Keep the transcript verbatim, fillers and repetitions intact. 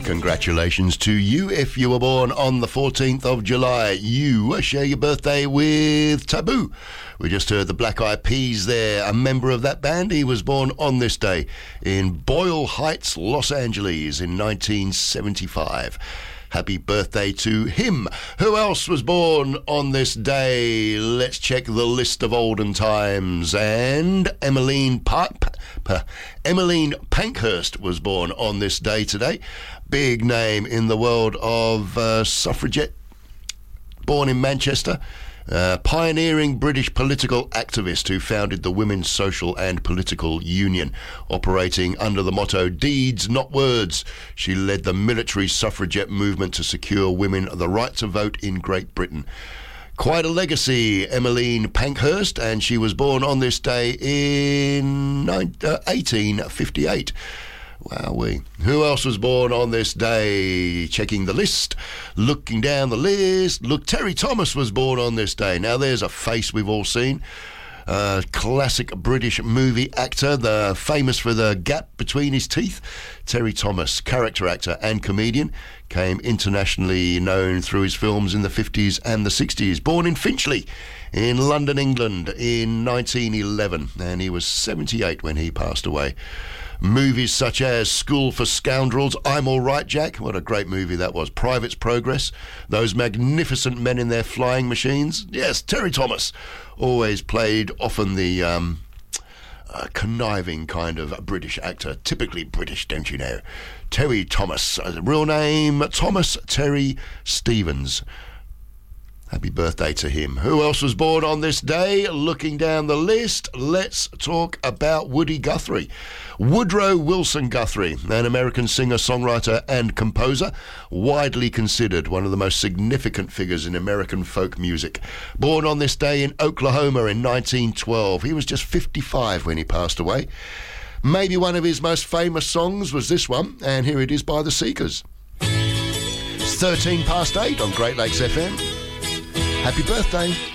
Congratulations to you if you were born on the fourteenth of July. You share your birthday with Taboo. We just heard the Black Eyed Peas there. A member of that band, he was born on this day in Boyle Heights, Los Angeles in nineteen seventy-five. Happy birthday to him. Who else was born on this day? Let's check the list of olden times. And Emmeline Pipe, Emmeline Pankhurst was born on this day today. Big name in the world of uh, suffragette. Born in Manchester. Uh, pioneering British political activist who founded the Women's Social and Political Union, operating under the motto "Deeds, not words." She led the military suffragette movement to secure women the right to vote in Great Britain. Quite a legacy, Emmeline Pankhurst, and she was born on this day in eighteen fifty-eight. Wowee. Who else was born on this day? Checking the list, looking down the list. Look, Terry Thomas was born on this day. Now, there's a face we've all seen. Uh, classic British movie actor, the famous for the gap between his teeth. Terry Thomas, character actor and comedian, came internationally known through his films in the fifties and the sixties. Born in Finchley, in London, England, in nineteen eleven, and he was seventy-eight when he passed away. Movies such as School for Scoundrels, I'm All Right, Jack. What a great movie that was. Private's Progress. Those magnificent men in their flying machines. Yes, Terry Thomas. Always played often the um, uh, conniving kind of British actor. Typically British, don't you know? Terry Thomas. Uh, real name, Thomas Terry Stevens. Happy birthday to him. Who else was born on this day? Looking down the list, let's talk about Woody Guthrie. Woodrow Wilson Guthrie, an American singer, songwriter and composer, widely considered one of the most significant figures in American folk music. Born on this day in Oklahoma in nineteen twelve. He was just fifty-five when he passed away. Maybe one of his most famous songs was this one, and here it is by the Seekers. It's thirteen past eight on Great Lakes F M. Happy birthday.